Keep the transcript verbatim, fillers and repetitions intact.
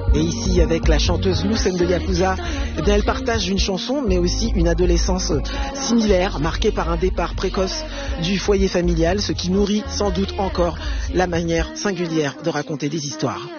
Et ici, avec la chanteuse Lucène de Yakuza, eh bien, elle partage une chanson, mais aussi une adolescence similaire, marquée par un départ précoce du foyer familial, ce qui nourrit sans doute encore la manière singulière de raconter des histoires.